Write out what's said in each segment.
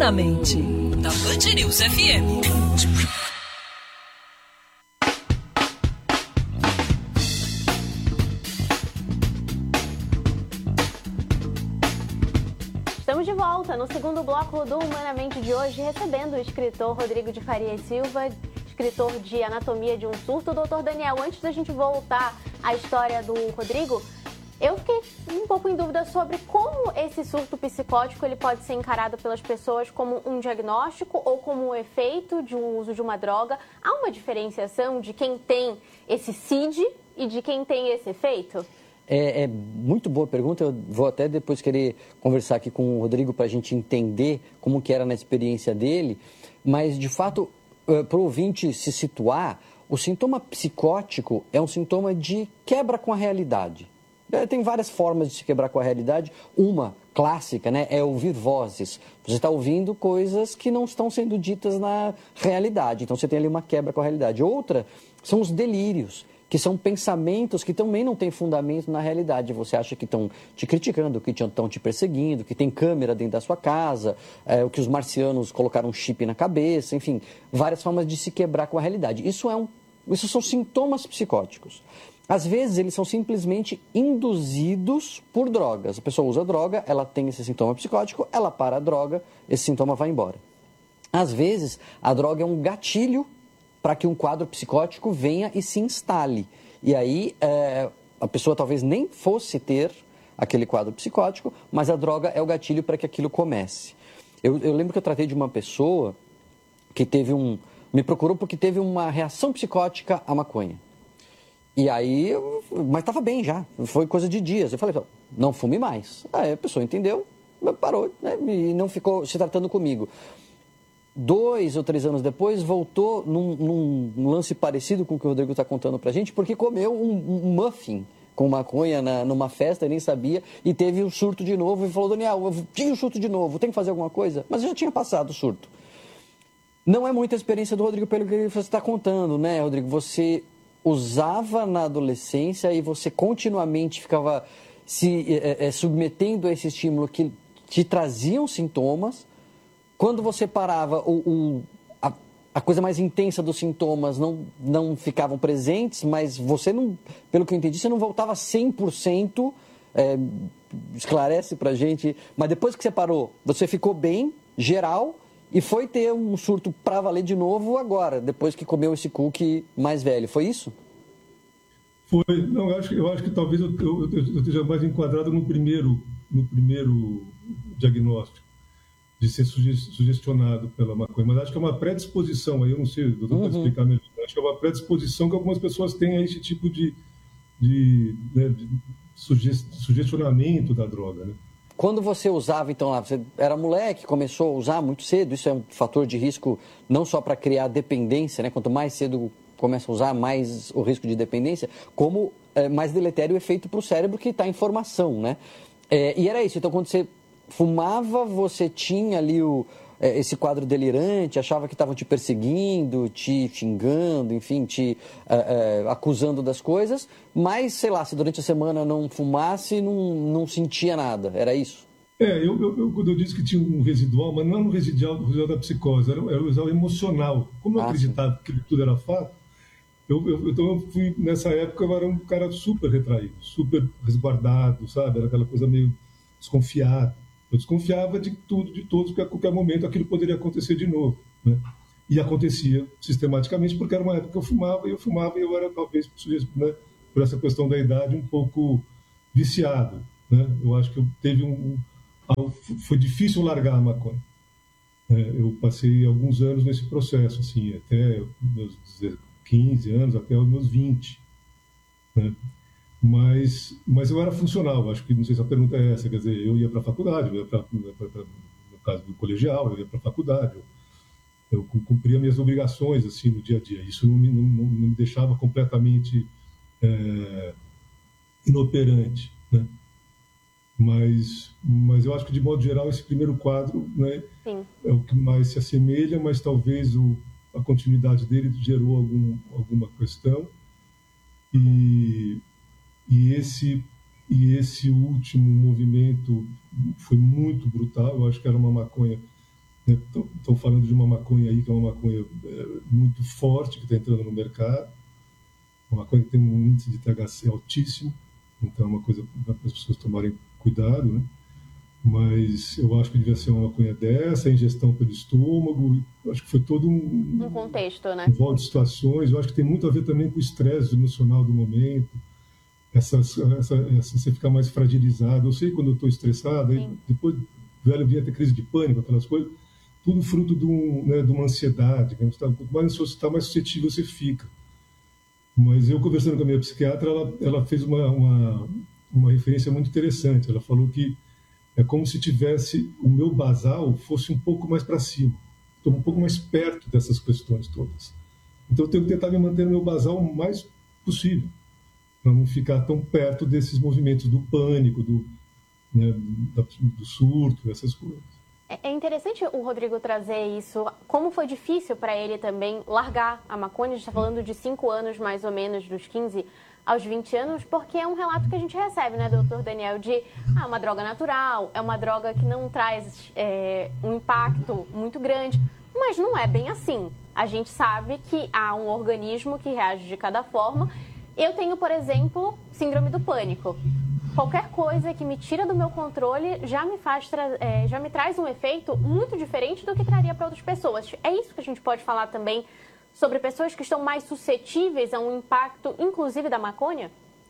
na Mente, da Band News FM. Estamos de volta no segundo bloco do Humanamente de hoje, recebendo o escritor Rodrigo de Faria Silva, escritor de Anatomia de um Surto. Doutor Daniel, antes da gente voltar à história do Rodrigo, eu fiquei um pouco em dúvida sobre como esse surto psicótico ele pode ser encarado pelas pessoas como um diagnóstico ou como um efeito de um uso de uma droga. Há uma diferenciação de quem tem esse CID e de quem tem esse efeito? É muito boa pergunta, eu vou até depois querer conversar aqui com o Rodrigo para a gente entender como que era na experiência dele, mas de fato, para o ouvinte se situar, o sintoma psicótico é um sintoma de quebra com a realidade. Tem várias formas de se quebrar com a realidade. Uma clássica, né, é ouvir vozes. Você está ouvindo coisas que não estão sendo ditas na realidade, então você tem ali uma quebra com a realidade. Outra são os delírios, que são pensamentos que também não têm fundamento na realidade. Você acha que estão te criticando, que estão te perseguindo, que tem câmera dentro da sua casa, que os marcianos colocaram um chip na cabeça, enfim, várias formas de se quebrar com a realidade. Isso são sintomas psicóticos. Às vezes, eles são simplesmente induzidos por drogas. A pessoa usa droga, ela tem esse sintoma psicótico, ela para a droga, esse sintoma vai embora. Às vezes, a droga é um gatilho para que um quadro psicótico venha e se instale. E aí, a pessoa talvez nem fosse ter aquele quadro psicótico, mas a droga é o gatilho para que aquilo comece. Eu lembro que eu tratei de uma pessoa que me procurou porque teve uma reação psicótica à maconha. E aí, mas estava bem já, foi coisa de dias. Eu falei, não fume mais. Aí a pessoa entendeu, parou, né, e não ficou se tratando comigo. 2 ou 3 anos depois, voltou num lance parecido com o que o Rodrigo está contando pra gente, porque comeu um muffin com maconha numa festa, nem sabia, e teve um surto de novo, e falou, Daniel, eu tive um surto de novo, tem que fazer alguma coisa? Mas já tinha passado o surto. Não é muita experiência do Rodrigo pelo que você está contando, né, Rodrigo? Você usava na adolescência e você continuamente ficava se submetendo a esse estímulo que te traziam sintomas. Quando você parava, a coisa mais intensa dos sintomas não ficavam presentes, mas você não, pelo que eu entendi, você não voltava 100%, esclarece pra gente, mas depois que você parou, você ficou bem, geral, e foi ter um surto pra valer de novo agora, depois que comeu esse cookie mais velho, foi isso? Foi, não, eu acho que talvez eu esteja mais enquadrado no primeiro diagnóstico, de ser sugestionado pela maconha, mas acho que é uma predisposição, aí eu não sei, o doutor pode explicar melhor, acho que é uma predisposição que algumas pessoas têm a esse tipo de sugestionamento da droga, né? Quando você usava, então, lá, você era moleque, começou a usar muito cedo, isso é um fator de risco não só para criar dependência, né? Quanto mais cedo começa a usar, mais o risco de dependência, como mais deletério o efeito para o cérebro que está em formação, né? E era isso, então quando você fumava, você tinha ali esse quadro delirante, achava que estavam te perseguindo, te xingando, enfim, te acusando das coisas, mas, sei lá, se durante a semana não fumasse, não sentia nada, era isso? Quando eu disse que tinha um residual, mas não era um residual da psicose, era um residual emocional. Como eu acreditava que tudo era fato, então eu fui, nessa época, eu era um cara super retraído, super resguardado, sabe? Era aquela coisa meio desconfiada. Eu desconfiava de tudo, de todos, porque a qualquer momento aquilo poderia acontecer de novo, né? E acontecia sistematicamente, porque era uma época que eu fumava, e eu era, talvez, né, por essa questão da idade, um pouco viciado, né? Eu acho que foi difícil largar a maconha. Eu passei alguns anos nesse processo, assim, até meus 15 anos, até os meus 20, né? Mas eu era funcional, acho que, não sei se a pergunta é essa, quer dizer, eu ia para a faculdade, no caso do colegial, eu ia para a faculdade, eu cumpria minhas obrigações, assim, no dia a dia. Isso não me deixava completamente inoperante, né? Mas eu acho que, de modo geral, esse primeiro quadro, né, é o que mais se assemelha, mas talvez a continuidade dele gerou alguma questão. E esse último movimento foi muito brutal. Eu acho que era uma maconha né? Estão falando de uma maconha aí que é uma maconha muito forte que está entrando no mercado, uma maconha que tem um índice de THC altíssimo, então é uma coisa para as pessoas tomarem cuidado, né? Mas eu acho que devia ser uma maconha dessa, ingestão pelo estômago, eu acho que foi todo um contexto, né? Um rol de situações, eu acho que tem muito a ver também com o estresse emocional do momento, você ficar mais fragilizado. Eu sei quando eu estou estressado, aí depois velho vinha ter crise de pânico, aquelas coisas, tudo fruto de uma ansiedade, né? Quanto mais você está, mais suscetível você fica. Mas eu, conversando com a minha psiquiatra, ela fez uma referência muito interessante. Ela falou que é como se tivesse o meu basal fosse um pouco mais para cima. Estou um pouco mais perto dessas questões todas. Então eu tenho que tentar me manter no meu basal o mais possível, para não ficar tão perto desses movimentos do pânico, né, do surto, essas coisas. É interessante o Rodrigo trazer isso. Como foi difícil para ele também largar a maconha? A gente está falando de 5 anos, mais ou menos, dos 15 aos 20 anos, porque é um relato que a gente recebe, né, doutor Daniel, de uma droga natural, é uma droga que não traz um impacto muito grande, mas não é bem assim. A gente sabe que há um organismo que reage de cada forma. Eu tenho, por exemplo, síndrome do pânico. Qualquer coisa que me tira do meu controle já me traz um efeito muito diferente do que traria para outras pessoas. É isso que a gente pode falar também sobre pessoas que estão mais suscetíveis a um impacto, inclusive da maconha?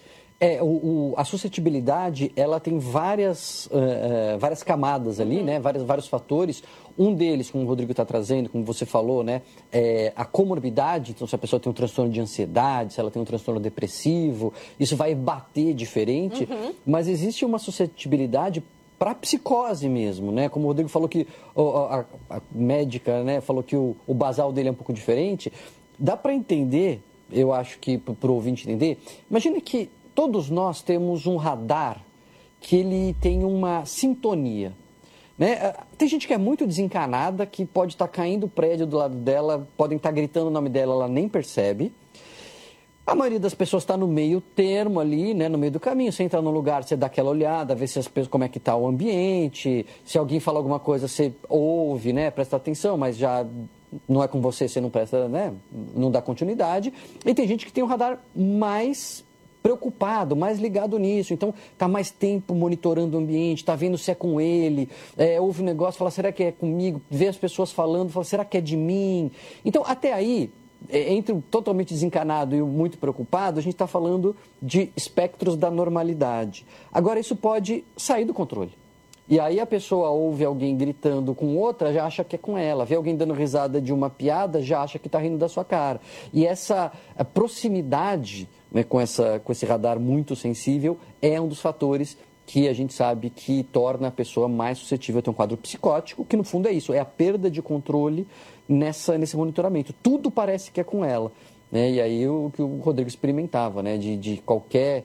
A suscetibilidade, ela tem várias camadas ali, né? Vários fatores. Um deles, como o Rodrigo está trazendo, como você falou, né? A comorbidade. Então, se a pessoa tem um transtorno de ansiedade, se ela tem um transtorno depressivo, isso vai bater diferente. Mas existe uma suscetibilidade para psicose mesmo, né? Como o Rodrigo falou que a médica, né, falou que o basal dele é um pouco diferente. Dá para entender, eu acho que para o ouvinte entender, imagine que todos nós temos um radar que ele tem uma sintonia, né? Tem gente que é muito desencanada, que pode estar caindo o prédio do lado dela, podem estar gritando o nome dela, ela nem percebe. A maioria das pessoas está no meio termo ali, né, no meio do caminho. Você entra num lugar, você dá aquela olhada, vê se as pessoas, como é que está o ambiente. Se alguém fala alguma coisa, você ouve, né, presta atenção, mas já não é com você, você não presta, né, não dá continuidade. E tem gente que tem um radar mais preocupado, mais ligado nisso. Então, está mais tempo monitorando o ambiente, está vendo se é com ele, ouve um negócio, fala, será que é comigo? Vê as pessoas falando, fala, será que é de mim? Então, até aí, entre o totalmente desencanado e o muito preocupado, a gente está falando de espectros da normalidade. Agora, isso pode sair do controle. E aí a pessoa ouve alguém gritando com outra, já acha que é com ela. Vê alguém dando risada de uma piada, já acha que está rindo da sua cara. E essa proximidade, né, com esse radar muito sensível é um dos fatores que a gente sabe que torna a pessoa mais suscetível a ter um quadro psicótico, que no fundo é isso, é a perda de controle nesse monitoramento. Tudo parece que é com ela, né? E aí o que o Rodrigo experimentava, né? De qualquer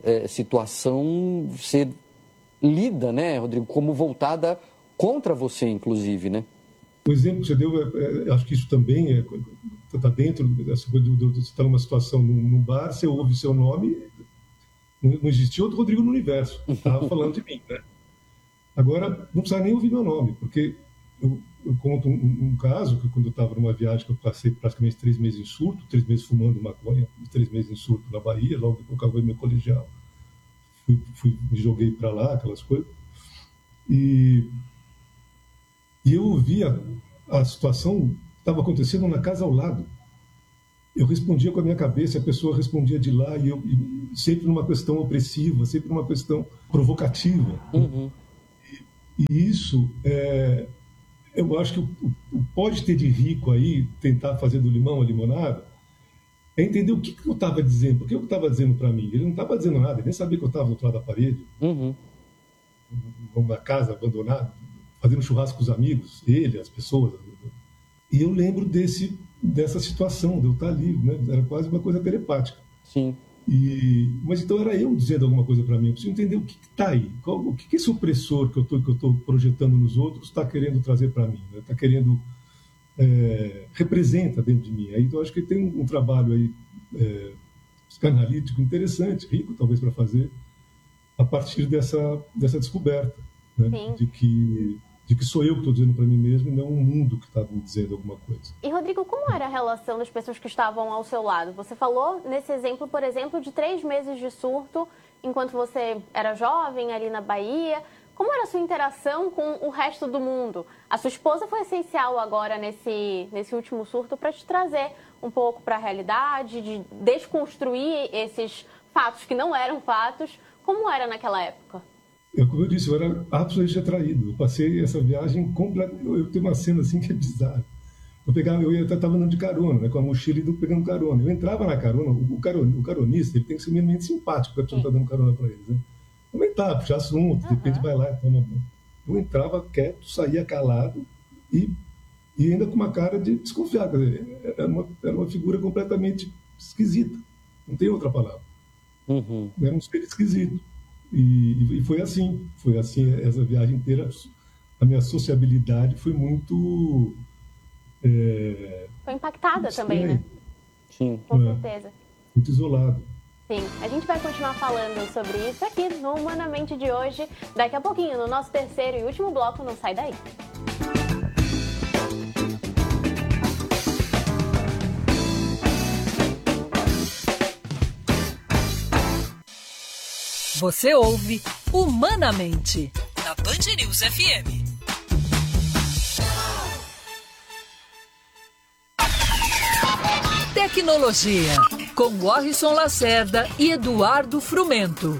situação ser lida, né, Rodrigo, como voltada contra você, inclusive, né? O exemplo que você deu, acho que isso também está dentro dessa coisa você está numa situação num bar, você ouve seu nome, não existia outro Rodrigo no universo, estava falando de mim, né? Agora, não precisa nem ouvir meu nome, porque eu conto um caso, que quando eu estava numa viagem que eu passei praticamente 3 meses em surto, 3 meses fumando maconha, 3 meses em surto na Bahia, logo depois que eu acabei meu colegial, me joguei para lá, aquelas coisas, e eu ouvia a situação que estava acontecendo na casa ao lado. Eu respondia com a minha cabeça, a pessoa respondia de lá, e sempre numa questão opressiva, sempre numa questão provocativa. Uhum. E isso, eu acho que o pode ter de rico aí, tentar fazer do limão a limonada, é entender o que eu estava dizendo, porque eu estava dizendo para mim. Ele não estava dizendo nada, ele nem sabia que eu estava do outro lado da parede, numa casa abandonada, fazendo churrasco com os amigos, ele, as pessoas. E eu lembro dessa situação, de eu estar ali, né? Era quase uma coisa telepática. Sim. Mas então era eu dizendo alguma coisa para mim. Eu preciso entender o que está aí, o que esse opressor que eu estou projetando nos outros está querendo trazer para mim, está, né? Querendo representa dentro de mim. Aí, então, eu acho que tem um trabalho aí psicanalítico interessante, rico talvez para fazer, a partir dessa descoberta, né? De que de que sou eu que estou dizendo para mim mesmo e não um mundo que está me dizendo alguma coisa. E, Rodrigo, como era a relação das pessoas que estavam ao seu lado? Você falou nesse exemplo, por exemplo, de 3 meses de surto enquanto você era jovem ali na Bahia. Como era a sua interação com o resto do mundo? A sua esposa foi essencial agora nesse último surto para te trazer um pouco para a realidade, de desconstruir esses fatos que não eram fatos. Como era naquela época? Como eu disse, eu era absolutamente atraído. Eu passei essa viagem completa. Eu tenho uma cena assim que é bizarra. Eu estava andando de carona, né, com a mochila e pegando carona. Eu entrava na carona, o caronista ele tem que ser minimamente simpático para a pessoa estar dando carona para eles, né? Comentar, puxar assunto, de repente vai lá e toma banho. Eu entrava quieto, saía calado e ainda com uma cara de desconfiado. Era uma figura completamente esquisita. Não tem outra palavra. Era um ser esquisito. E foi assim essa viagem inteira. A minha sociabilidade foi muito... Foi impactada também, né? Sim. Com certeza. Muito isolado. Sim, a gente vai continuar falando sobre isso aqui no Humanamente de hoje, daqui a pouquinho, no nosso terceiro e último bloco. Não sai daí. Você ouve Humanamente, na Band News FM. Tecnologia, com Warrison Lacerda e Eduardo Frumento.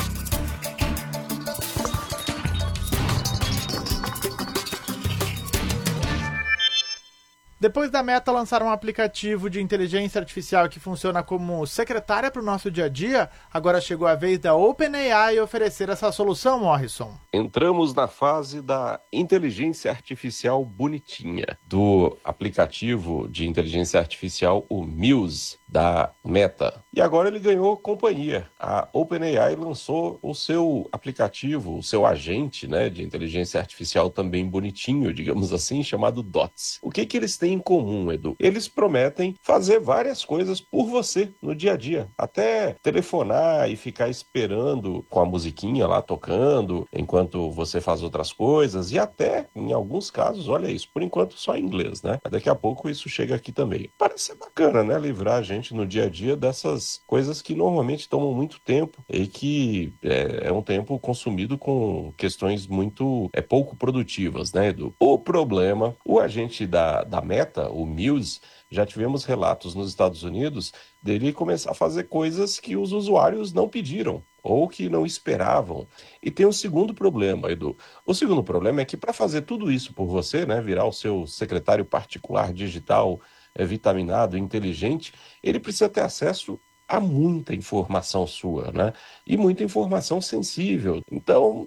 Depois da Meta lançar um aplicativo de inteligência artificial que funciona como secretária para o nosso dia a dia, agora chegou a vez da OpenAI oferecer essa solução, Morrison. Entramos na fase da inteligência artificial bonitinha, do aplicativo de inteligência artificial, o Muse, da Meta. E agora ele ganhou companhia. A OpenAI lançou o seu aplicativo, o seu agente, né, de inteligência artificial também bonitinho, digamos assim, chamado Dots. O que eles têm em comum, Edu? Eles prometem fazer várias coisas por você no dia a dia. Até telefonar e ficar esperando com a musiquinha lá tocando, enquanto você faz outras coisas. E até, em alguns casos, olha isso, por enquanto só em inglês, né? Mas daqui a pouco isso chega aqui também. Parece ser bacana, né? Livrar a gente no dia a dia dessas coisas que normalmente tomam muito tempo e que é um tempo consumido com questões muito pouco produtivas, né, Edu? O problema, o agente da Meta, o Muse, já tivemos relatos nos Estados Unidos dele começar a fazer coisas que os usuários não pediram ou que não esperavam. E tem um segundo problema, Edu. O segundo problema é que para fazer tudo isso por você, né, virar o seu secretário particular digital vitaminado, inteligente, ele precisa ter acesso a muita informação sua, né? E muita informação sensível. Então,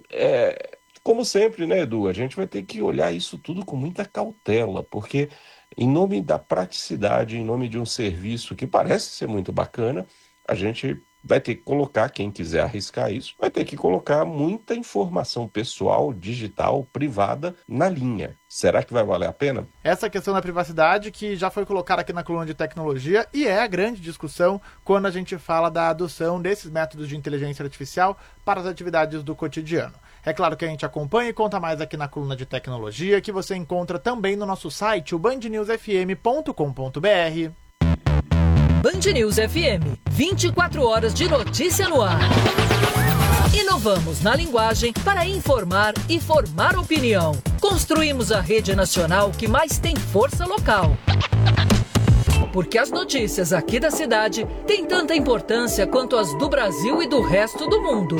como sempre, né, Edu, a gente vai ter que olhar isso tudo com muita cautela, porque em nome da praticidade, em nome de um serviço que parece ser muito bacana, a gente vai ter que colocar, quem quiser arriscar isso, vai ter que colocar muita informação pessoal, digital, privada na linha. Será que vai valer a pena? Essa questão da privacidade que já foi colocada aqui na coluna de tecnologia e é a grande discussão quando a gente fala da adoção desses métodos de inteligência artificial para as atividades do cotidiano. É claro que a gente acompanha e conta mais aqui na coluna de tecnologia, que você encontra também no nosso site, o bandnewsfm.com.br. Band News FM, 24 horas de notícia no ar. Inovamos na linguagem para informar e formar opinião. Construímos a rede nacional que mais tem força local. Porque as notícias aqui da cidade têm tanta importância quanto as do Brasil e do resto do mundo.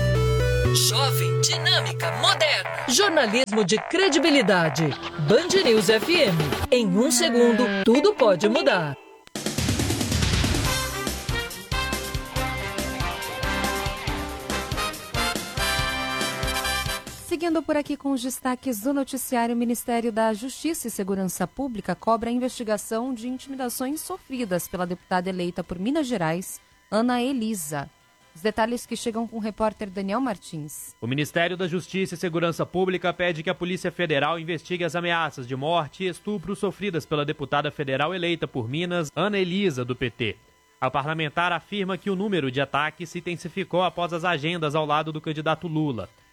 Jovem, dinâmica, moderna. Jornalismo de credibilidade. Band News FM. Em 1 segundo, tudo pode mudar. Seguindo por aqui com os destaques do noticiário, o Ministério da Justiça e Segurança Pública cobra a investigação de intimidações sofridas pela deputada eleita por Minas Gerais, Ana Elisa. Os detalhes que chegam com o repórter Daniel Martins. O Ministério da Justiça e Segurança Pública pede que a Polícia Federal investigue as ameaças de morte e estupro sofridas pela deputada federal eleita por Minas, Ana Elisa, do PT. A parlamentar afirma que o número de ataques se intensificou após as agendas ao lado do candidato Lula.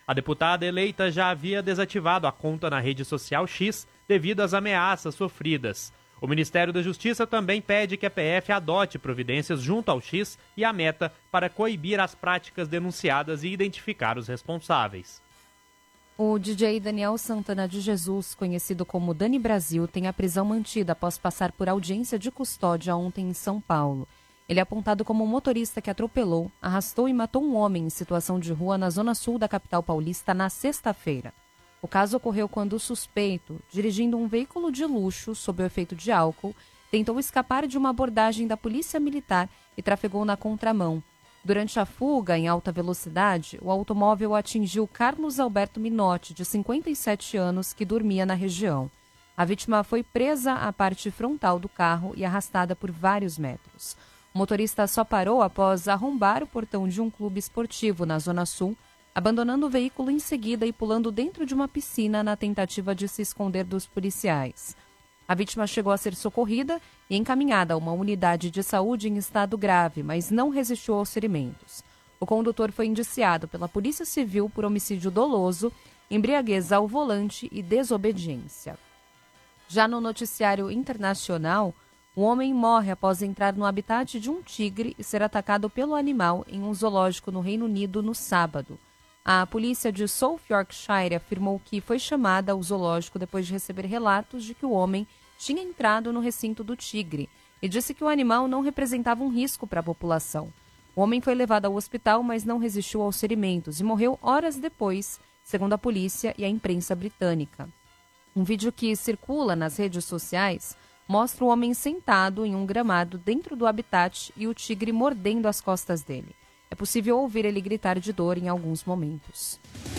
A deputada eleita já havia desativado a conta na rede social X devido às ameaças sofridas. O Ministério da Justiça também pede que a PF adote providências junto ao X e à Meta para coibir as práticas denunciadas e identificar os responsáveis. O DJ Daniel Santana de Jesus, conhecido como Dani Brasil, tem a prisão mantida após passar por audiência de custódia ontem em São Paulo. Ele é apontado como um motorista que atropelou, arrastou e matou um homem em situação de rua na zona sul da capital paulista na sexta-feira. O caso ocorreu quando o suspeito, dirigindo um veículo de luxo sob o efeito de álcool, tentou escapar de uma abordagem da polícia militar e trafegou na contramão. Durante a fuga em alta velocidade, o automóvel atingiu Carlos Alberto Minotti, de 57 anos, que dormia na região. A vítima foi presa à parte frontal do carro e arrastada por vários metros. O motorista só parou após arrombar o portão de um clube esportivo na Zona Sul, abandonando o veículo em seguida e pulando dentro de uma piscina na tentativa de se esconder dos policiais. A vítima chegou a ser socorrida e encaminhada a uma unidade de saúde em estado grave, mas não resistiu aos ferimentos. O condutor foi indiciado pela Polícia Civil por homicídio doloso, embriaguez ao volante e desobediência. Já no noticiário internacional, o homem morre após entrar no habitat de um tigre e ser atacado pelo animal em um zoológico no Reino Unido no sábado. A polícia de South Yorkshire afirmou que foi chamada ao zoológico depois de receber relatos de que o homem tinha entrado no recinto do tigre e disse que o animal não representava um risco para a população. O homem foi levado ao hospital, mas não resistiu aos ferimentos e morreu horas depois, segundo a polícia e a imprensa britânica. Um vídeo que circula nas redes sociais mostra o homem sentado em um gramado dentro do habitat e o tigre mordendo as costas dele. É possível ouvir ele gritar de dor em alguns momentos.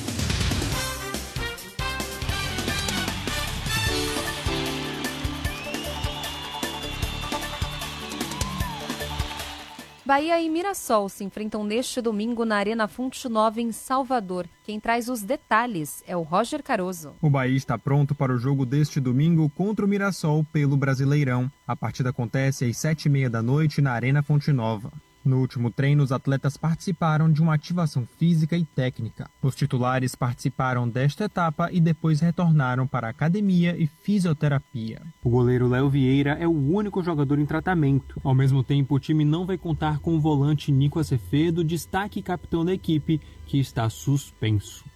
Bahia e Mirassol se enfrentam neste domingo na Arena Fonte Nova, em Salvador. Quem traz os detalhes é o Roger Caroso. O Bahia está pronto para o jogo deste domingo contra o Mirassol pelo Brasileirão. A partida acontece às 7h30 da noite na Arena Fonte Nova. No último treino, os atletas participaram de uma ativação física e técnica. Os titulares participaram desta etapa e depois retornaram para a academia e fisioterapia. O goleiro Léo Vieira é o único jogador em tratamento. Ao mesmo tempo, o time não vai contar com o volante Nico Acevedo, destaque e capitão da equipe, que está suspenso.